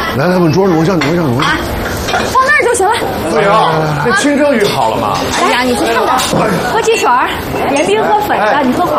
来，往桌上，往上，往上，往上。 放那儿就行了。 对啊，这清蒸鱼好了吗？ 哎呀，你去看看，喝汽水儿，盐冰喝粉的，你喝好。